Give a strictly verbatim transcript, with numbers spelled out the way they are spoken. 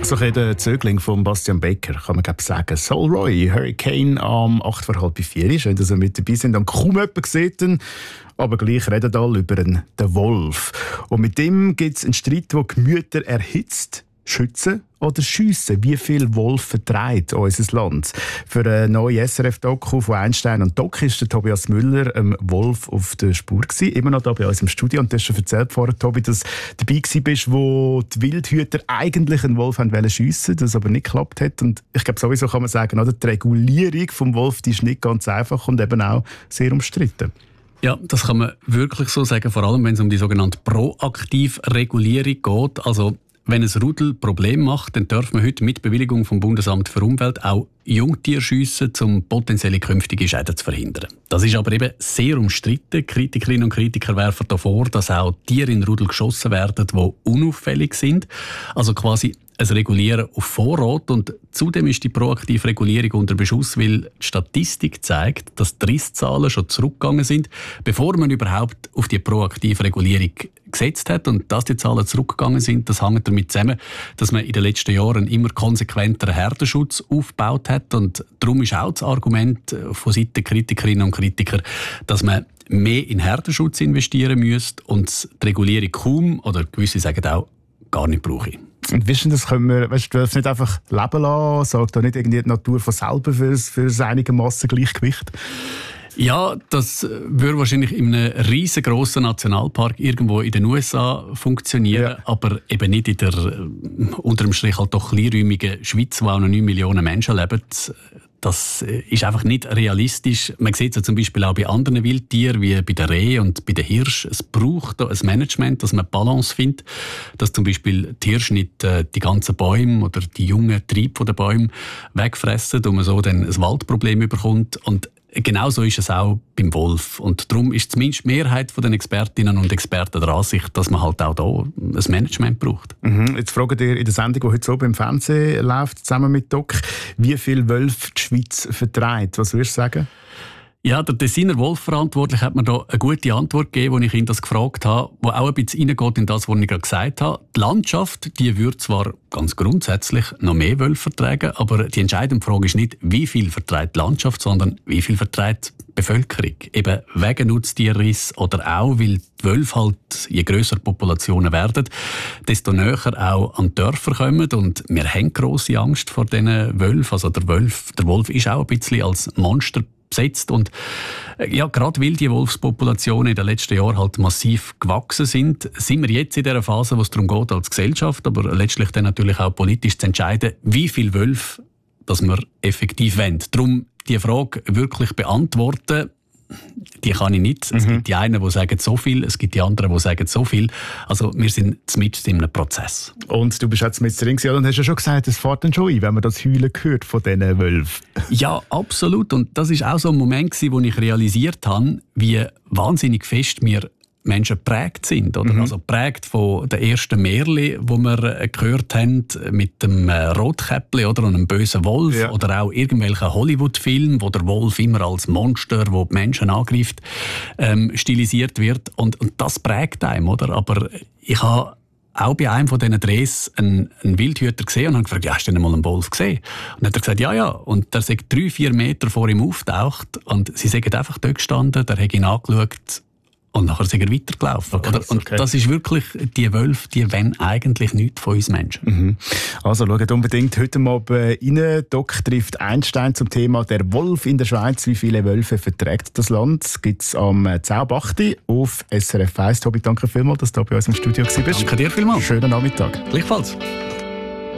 so ein der Zögling von Bastian Becker, kann man glaube sagen. Soul Roy, Hurricane am acht vor halb vier. Schön, dass ihr mit dabei sind. Dann kaum jemand gesehen, aber gleich reden alle über den, den Wolf. Und mit dem gibt es einen Streit, der Gemüter erhitzt. Schützen oder schiessen? Wie viel Wolf vertreibt unser Land? Für eine neue S R F-Doku von Einstein und Doc ist der Tobias Müller ähm, Wolf auf der Spur gewesen. Immer noch da bei uns im Studio. Und du hast schon erzählt vorher, Tobi, dass du dabei bist, wo die Wildhüter eigentlich einen Wolf schiessen wollten, das aber nicht geklappt hat. Und ich glaube, sowieso kann man sagen, oder, die Regulierung vom Wolf die ist nicht ganz einfach und eben auch sehr umstritten. Ja, das kann man wirklich so sagen, vor allem wenn es um die sogenannte Proaktivregulierung geht. Also wenn ein Rudel Problem macht, dann darf man heute mit Bewilligung vom Bundesamt für Umwelt auch Jungtiere schiessen, um potenzielle künftige Schäden zu verhindern. Das ist aber eben sehr umstritten. Kritikerinnen und Kritiker werfen davor, dass auch Tiere in Rudel geschossen werden, die unauffällig sind. Also quasi ein Regulieren auf Vorrat. Und zudem ist die proaktive Regulierung unter Beschuss, weil die Statistik zeigt, dass die Risszahlen schon zurückgegangen sind, bevor man überhaupt auf die proaktive Regulierung gesetzt hat. Und dass die Zahlen zurückgegangen sind, das hängt damit zusammen, dass man in den letzten Jahren einen immer konsequenteren Herdenschutz aufgebaut hat. Und darum ist auch das Argument von Seiten der Kritikerinnen und Kritiker, dass man mehr in Herdenschutz investieren müsste und die Regulierung kaum, oder gewisse sagen auch, gar nicht brauche. Und wissen, das können wir, weißt, du darfst nicht einfach leben lassen, sagt da nicht irgendwie die Natur von selber für, für das einigermaßen Gleichgewicht? Ja, das würde wahrscheinlich in einem riesengroßen Nationalpark irgendwo in den U S A funktionieren, ja. Aber eben nicht in der unter dem Strich halt doch kleinräumigen Schweiz, wo auch noch neun Millionen Menschen leben. Das ist einfach nicht realistisch. Man sieht es ja zum Beispiel auch bei anderen Wildtieren, wie bei der Rehe und bei den Hirsch. Es braucht da ein Management, dass man Balance findet, dass zum Beispiel die Hirsche nicht äh, die ganzen Bäume oder die jungen Triebe der Bäume wegfressen und man so dann ein Waldproblem bekommt. Und genauso ist es auch beim Wolf. Und darum ist zumindest die Mehrheit der Expertinnen und Experten der Ansicht, dass man halt auch hier ein Management braucht. Mhm. Jetzt fragen ihr in der Sendung, die heute so beim Fernsehen läuft, zusammen mit Doc, wie viele Wölfe die Schweiz vertreibt. Was würdest du sagen? Ja, der Tessiner Wolfverantwortliche hat mir da eine gute Antwort gegeben, als ich ihn das gefragt habe, die auch ein bisschen reingeht in das, was ich gerade gesagt habe. Die Landschaft, die würde zwar ganz grundsätzlich noch mehr Wölfe vertragen, aber die entscheidende Frage ist nicht, wie viel vertreibt die Landschaft, sondern wie viel vertreibt die Bevölkerung. Eben wegen Nutztierriss oder auch, weil die Wölfe halt, je grösser die Populationen werden, desto näher auch an die Dörfer kommen. Und wir haben grosse Angst vor diesen Wölfen. Also der Wolf, der Wolf ist auch ein bisschen als Monster besetzt. Und ja, gerade weil die Wolfspopulationen in den letzten Jahren halt massiv gewachsen sind, sind wir jetzt in der Phase, wo es darum geht, als Gesellschaft, aber letztlich dann natürlich auch politisch zu entscheiden, wie viele Wölfe dass wir effektiv wollen. Darum die Frage wirklich beantworten, die kann ich nicht. Mhm. Es gibt die einen, die sagen so viel, es gibt die anderen, die sagen so viel. Also wir sind mitten in einem Prozess. Und du bist jetzt mit drin und hast ja schon gesagt, es fährt dann schon ein, wenn man das Heulen hört von diesen Wölfen. Ja, absolut. Und das war auch so ein Moment, wo ich realisiert habe, wie wahnsinnig fest wir Menschen geprägt sind. Oder? Mhm. Also geprägt von den ersten Märchen, die wir gehört haben, mit dem Rotkäppli oder einem bösen Wolf. Ja. Oder auch irgendwelchen Hollywood-Filmen, wo der Wolf immer als Monster, wo die Menschen angreift, ähm, stilisiert wird. Und, und das prägt einem. Oder? Aber ich habe auch bei einem von diesen Drehs einen, einen Wildhüter gesehen und habe gefragt, ja, hast du denn mal einen Wolf gesehen? Und dann hat er gesagt, ja, ja. Und der ist drei, vier Meter vor ihm auftaucht und sie sind einfach dort gestanden, der hat ihn angeschaut. Und nachher sind wir weitergelaufen. Okay, oder? Und okay. Das ist wirklich, die Wölfe, die wollen eigentlich nichts von uns Menschen. Mhm. Also schaut unbedingt heute mal rein. Doc trifft Einstein zum Thema «Der Wolf in der Schweiz». Wie viele Wölfe verträgt das Land? Das gibt es am zehn Uhr acht auf S R F eins. Tobi, danke vielmals, dass du bei uns im Studio warst. Danke dir vielmals. Schönen Nachmittag. Gleichfalls.